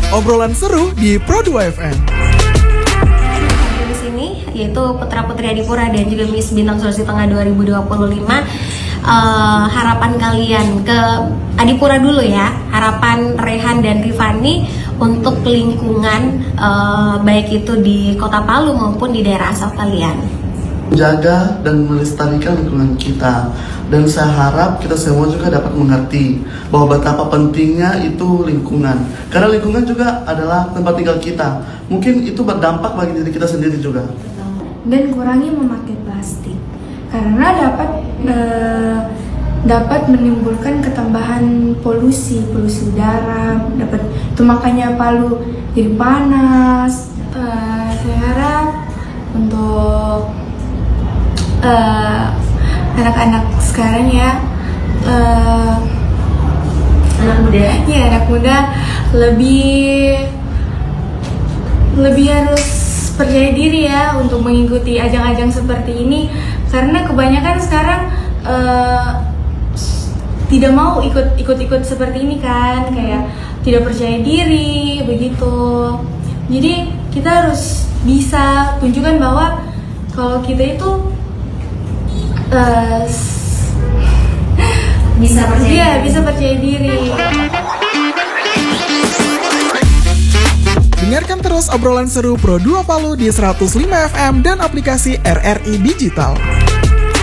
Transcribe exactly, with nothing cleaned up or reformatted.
obrolan seru di Pro dua F M. Di sini yaitu Putra Putri Adipura dan juga Miss Bintang Sulawesi Tengah dua ribu dua puluh lima. Uh, harapan kalian ke Adipura dulu ya, harapan Rehan dan Rifani untuk lingkungan uh, baik itu di Kota Palu maupun di daerah asal kalian. Menjaga dan melestarikan lingkungan kita, dan saya harap kita semua juga dapat mengerti bahwa betapa pentingnya itu lingkungan, karena lingkungan juga adalah tempat tinggal kita. Mungkin itu berdampak bagi diri kita sendiri juga. Dan kurangi memakai plastik karena dapat e, dapat menimbulkan ketambahan polusi polusi udara, dapat itu makanya Palu jadi panas. E, saya harap untuk e, anak-anak sekarang ya, e, anak muda ya anak muda lebih lebih harus percaya diri ya untuk mengikuti ajang-ajang seperti ini, karena kebanyakan sekarang uh, tidak mau ikut ikut-ikut seperti ini kan, kayak tidak percaya diri begitu. Jadi kita harus bisa tunjukkan bahwa kalau kita itu uh, bisa percaya ya, diri. bisa percaya diri. Dengarkan terus obrolan seru Pro dua Palu di seratus lima F M dan aplikasi R R I Digital.